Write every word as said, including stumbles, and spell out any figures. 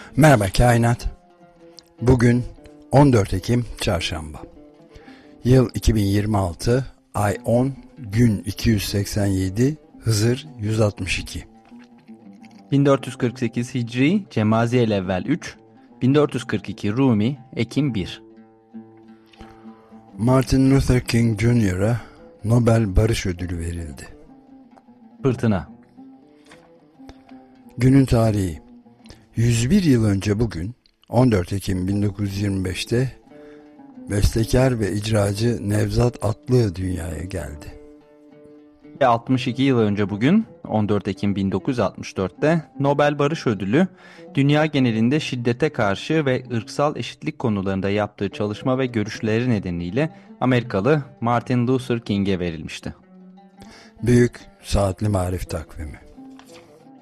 Merhaba kainat. Bugün on dört Ekim Çarşamba. Yıl iki bin yirmi altı, ay on, gün iki yüz seksen yedi, Hızır yüz altmış iki. bin dört yüz kırk sekiz Hicri, Cemaziyel-evvel üç, bin dört yüz kırk iki Rumi, Ekim bir. Martin Luther King Junior'a Nobel Barış Ödülü verildi. Fırtına. Günün tarihi. yüz bir yıl önce bugün on dört Ekim bin dokuz yüz yirmi beş'te bestekar ve icracı Nevzat Atlı dünyaya geldi. Ve altmış iki yıl önce bugün on dört Ekim bin dokuz yüz altmış dört'te Nobel Barış Ödülü dünya genelinde şiddete karşı ve ırksal eşitlik konularında yaptığı çalışma ve görüşleri nedeniyle Amerikalı Martin Luther King'e verilmişti. Büyük Saatli Marif Takvimi.